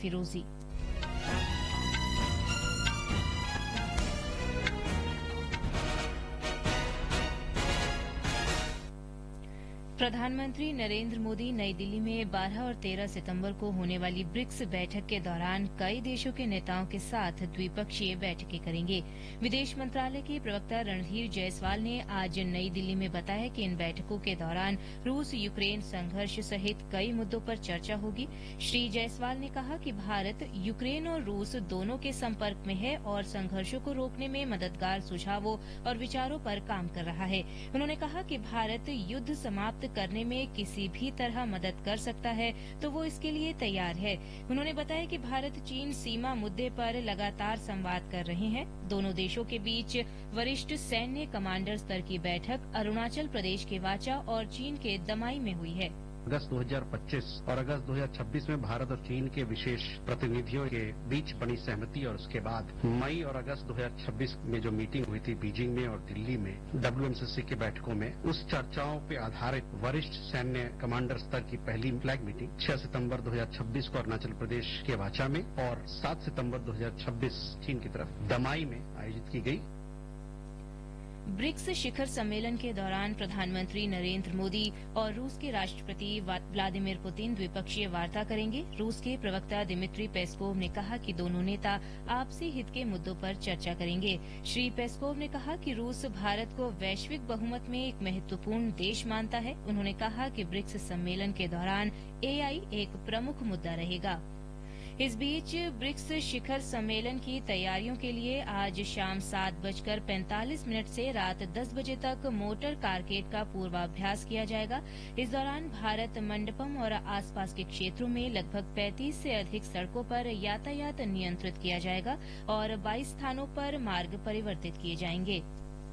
फिरोजी। प्रधानमंत्री नरेंद्र मोदी नई दिल्ली में 12 और 13 सितंबर को होने वाली ब्रिक्स बैठक के दौरान कई देशों के नेताओं के साथ द्विपक्षीय बैठकें करेंगे। विदेश मंत्रालय के प्रवक्ता रणधीर जायसवाल ने आज नई दिल्ली में बताया कि इन बैठकों के दौरान रूस यूक्रेन संघर्ष सहित कई मुद्दों पर चर्चा होगी। श्री जायसवाल ने कहा कि भारत यूक्रेन और रूस दोनों के संपर्क में है और संघर्षों को रोकने में मददगार सुझावों और विचारों पर काम कर रहा है। उन्होंने कहा कि भारत युद्ध समाप्त करने में किसी भी तरह मदद कर सकता है तो वो इसके लिए तैयार है। उन्होंने बताया कि भारत चीन सीमा मुद्दे पर लगातार संवाद कर रहे हैं। दोनों देशों के बीच वरिष्ठ सैन्य कमांडर स्तर की बैठक अरुणाचल प्रदेश के वाचा और चीन के दमाई में हुई है। अगस्त 2025 और अगस्त 2026 में भारत और चीन के विशेष प्रतिनिधियों के बीच बनी सहमति और उसके बाद मई और अगस्त 2026 में जो मीटिंग हुई थी बीजिंग में और दिल्ली में WMCC की बैठकों में, उस चर्चाओं पे आधारित वरिष्ठ सैन्य कमांडर स्तर की पहली फ्लैग मीटिंग 6 सितंबर 2026 को अरुणाचल प्रदेश के वाचा में और 7 सितंबर 2026 चीन की तरफ दमाई में आयोजित की गई। ब्रिक्स शिखर सम्मेलन के दौरान प्रधानमंत्री नरेंद्र मोदी और रूस के राष्ट्रपति व्लादिमीर पुतिन द्विपक्षीय वार्ता करेंगे। रूस के प्रवक्ता दिमित्री पेस्कोव ने कहा कि दोनों नेता आपसी हित के मुद्दों पर चर्चा करेंगे। श्री पेस्कोव ने कहा कि रूस भारत को वैश्विक बहुमत में एक महत्वपूर्ण देश मानता है। उन्होंने कहा कि ब्रिक्स सम्मेलन के दौरान AI एक प्रमुख मुद्दा रहेगा। इस बीच ब्रिक्स शिखर सम्मेलन की तैयारियों के लिए आज शाम 7:45 से रात 10 बजे तक मोटर कारकेड का पूर्वाभ्यास किया जाएगा। इस दौरान भारत मंडपम और आसपास के क्षेत्रों में लगभग 35 से अधिक सड़कों पर यातायात नियंत्रित किया जाएगा और 22 स्थानों पर मार्ग परिवर्तित किए जाएंगे।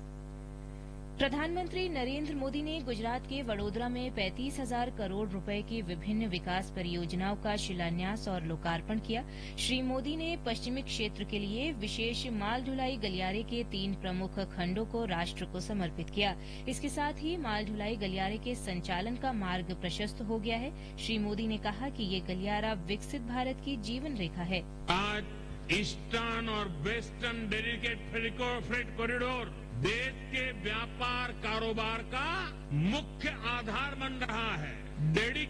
प्रधानमंत्री नरेंद्र मोदी ने गुजरात के वडोदरा में 35,000 करोड़ रुपए की विभिन्न विकास परियोजनाओं का शिलान्यास और लोकार्पण किया। श्री मोदी ने पश्चिमी क्षेत्र के लिए विशेष माल ढुलाई गलियारे के 3 प्रमुख खंडों को राष्ट्र को समर्पित किया। इसके साथ ही माल ढुलाई गलियारे के संचालन का मार्ग प्रशस्त हो गया है। श्री मोदी ने कहा कि ये गलियारा विकसित भारत की जीवन रेखा है। आज ईस्टर्न और वेस्टर्न डेडिकेटेड फ्रेट कॉरिडोर देश के व्यापार कारोबार का मुख्य आधार बन रहा है।